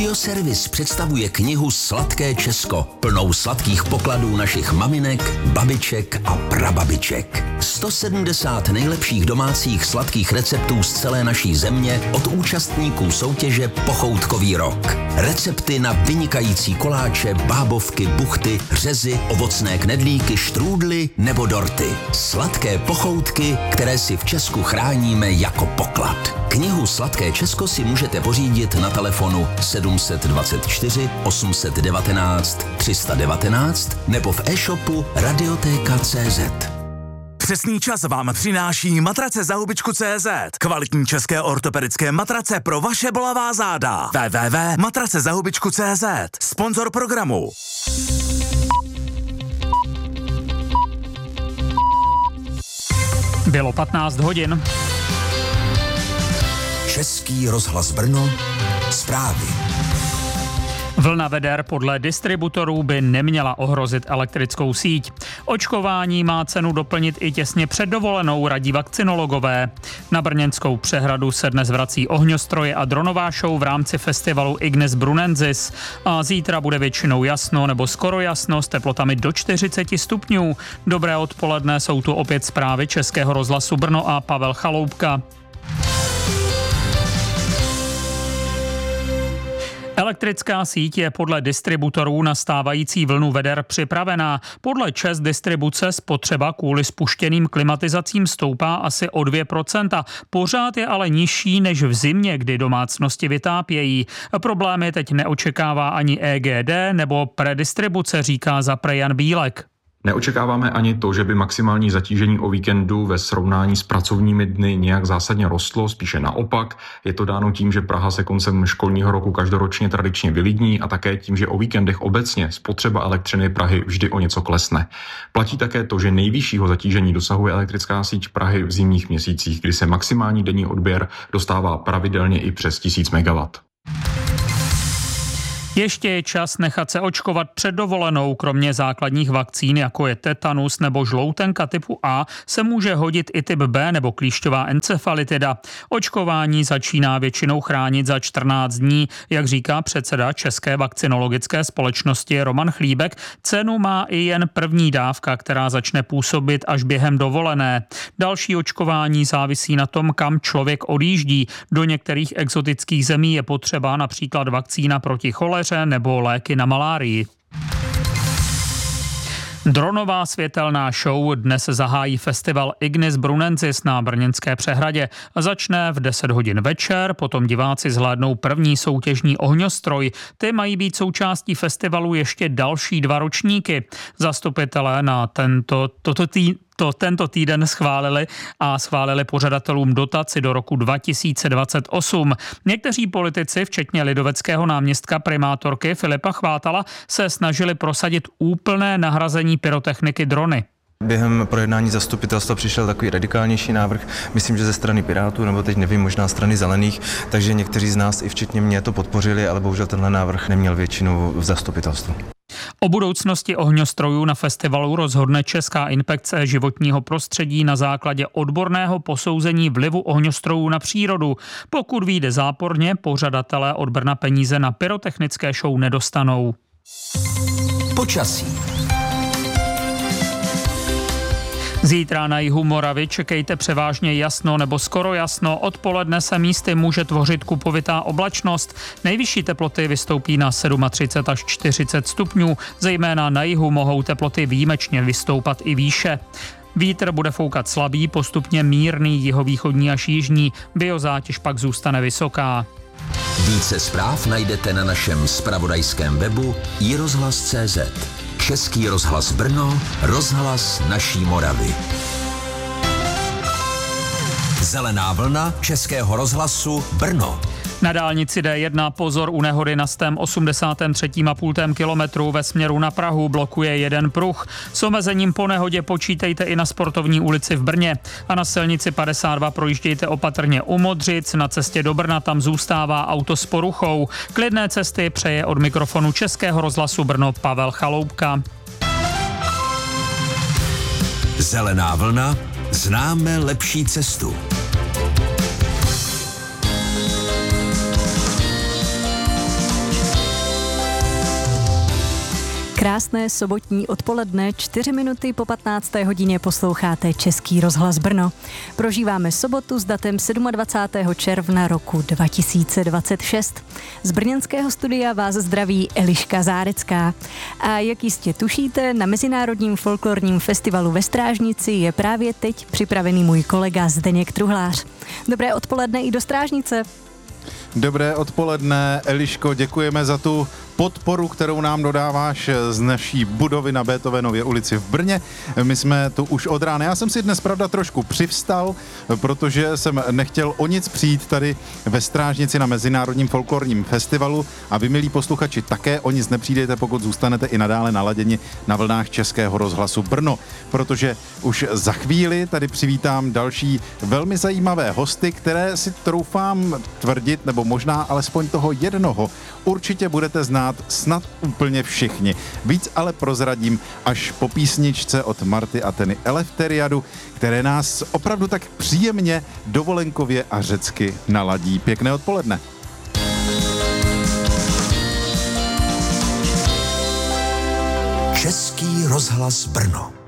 Audioservis představuje knihu Sladké Česko, plnou sladkých pokladů našich maminek, babiček a prababiček. 170 nejlepších domácích sladkých receptů z celé naší země od účastníků soutěže Pochoutkový rok. Recepty na vynikající koláče, bábovky, buchty, řezy, ovocné knedlíky, štrůdly nebo dorty. Sladké pochoutky, které si v Česku chráníme jako poklad. Knihu Sladké Česko si můžete pořídit na telefonu 724 819 319 nebo v e-shopu Radioteka.cz. Přesný čas vám přináší matrace za hubičku.cz. Kvalitní české ortopedické matrace pro vaše bolavá záda. www.matracezahubičku.cz. Sponzor programu. Bylo 15 hodin. Český rozhlas Brno. Zprávy. Vlna veder podle distributorů by neměla ohrozit elektrickou síť. Očkování má cenu doplnit i těsně před dovolenou, radí vakcinologové. Na Brněnskou přehradu se dnes vrací ohňostroje a dronová show v rámci festivalu Ignis Brunensis. A zítra bude většinou jasno nebo skoro jasno s teplotami do 40 stupňů. Dobré odpoledne, jsou tu opět zprávy Českého rozhlasu Brno a Pavel Chaloupka. Elektrická síť je podle distributorů na stávající vlnu veder připravená. Podle ČEZ distribuce spotřeba kvůli spuštěným klimatizacím stoupá asi o 2%. Pořád je ale nižší než v zimě, kdy domácnosti vytápějí. Problémy teď neočekává ani EGD nebo predistribuce, říká zapre Jan Bílek. Neočekáváme ani to, že by maximální zatížení o víkendu ve srovnání s pracovními dny nějak zásadně rostlo, spíše naopak. Je to dáno tím, že Praha se koncem školního roku každoročně tradičně vylidní a také tím, že o víkendech obecně spotřeba elektřiny Prahy vždy o něco klesne. Platí také to, že nejvyššího zatížení dosahuje elektrická síť Prahy v zimních měsících, kdy se maximální denní odběr dostává pravidelně i přes 1000 MW. Ještě je čas nechat se očkovat před dovolenou. Kromě základních vakcín, jako je tetanus nebo žloutenka typu A, se může hodit i typ B nebo klíšťová encefalitida. Očkování začíná většinou chránit za 14 dní. Jak říká předseda České vakcinologické společnosti Roman Chlíbek, cenu má i jen první dávka, která začne působit až během dovolené. Další očkování závisí na tom, kam člověk odjíždí. Do některých exotických zemí je potřeba například vakcína proti choleře nebo léky na malárii. Dronová světelná show dnes zahájí festival Ignis Brunensis na Brněnské přehradě. Začne v 10 hodin večer, potom diváci zhlédnou první soutěžní ohňostroj. Ty mají být součástí festivalu ještě další 2 ročníky. Zastupitelé na tento týden schválili pořadatelům dotaci do roku 2028. Někteří politici, včetně lidoveckého náměstka primátorky Filipa Chvátala, se snažili prosadit úplné nahrazení pyrotechniky drony. Během projednání zastupitelstva přišel takový radikálnější návrh, myslím, že ze strany Pirátů, nebo teď nevím, možná strany Zelených, takže někteří z nás, i včetně mě, to podpořili, ale bohužel tenhle návrh neměl většinu v zastupitelstvu. O budoucnosti ohňostrojů na festivalu rozhodne Česká inspekce životního prostředí na základě odborného posouzení vlivu ohňostrojů na přírodu. Pokud vyjde záporně, pořadatelé od Brna peníze na pyrotechnické show nedostanou. Počasí. Zítra na jihu Moravy čekejte převážně jasno nebo skoro jasno. Odpoledne se místy může tvořit kupovitá oblačnost. Nejvyšší teploty vystoupí na 37 až 40 stupňů. Zejména na jihu mohou teploty výjimečně vystoupat i výše. Vítr bude foukat slabý, postupně mírný jihovýchodní až jižní. Biozátěž pak zůstane vysoká. Více zpráv najdete na našem zpravodajském webu iRozhlas.cz. Český rozhlas Brno, rozhlas naší Moravy. Zelená vlna Českého rozhlasu Brno. Na dálnici D1 pozor u nehody na 83,5 kilometru ve směru na Prahu blokuje jeden pruh. S omezením po nehodě počítejte i na Sportovní ulici v Brně. A na silnici 52 projíždějte opatrně u Modřic, na cestě do Brna tam zůstává auto s poruchou. Klidné cesty přeje od mikrofonu Českého rozhlasu Brno Pavel Chaloupka. Zelená vlna, známe lepší cestu. Krásné sobotní odpoledne, 4 minuty po 15. hodině posloucháte Český rozhlas Brno. Prožíváme sobotu s datem 27. června roku 2026. Z brněnského studia vás zdraví Eliška Zárecká. A jak jistě tušíte, na Mezinárodním folklorním festivalu ve Strážnici je právě teď připravený můj kolega Zdeněk Truhlář. Dobré odpoledne i do Strážnice. Dobré odpoledne, Eliško, děkujeme za tu podporu, kterou nám dodáváš z naší budovy na Beethovenově ulici v Brně. My jsme tu už od rána. Já jsem si dnes, pravda, trošku přivstal, protože jsem nechtěl o nic přijít tady ve Strážnici na Mezinárodním folklorním festivalu a vy, milí posluchači, také o nic nepřijdete, pokud zůstanete i nadále naladěni na vlnách Českého rozhlasu Brno, protože už za chvíli tady přivítám další velmi zajímavé hosty, které si troufám tvrdit, nebo možná alespoň toho jednoho určitě budete znát snad úplně všichni. Víc ale prozradím až po písničce od Marty Atheny Eleftheriadu, které nás opravdu tak příjemně dovolenkově a řecky naladí. Pěkné odpoledne. Český rozhlas Brno.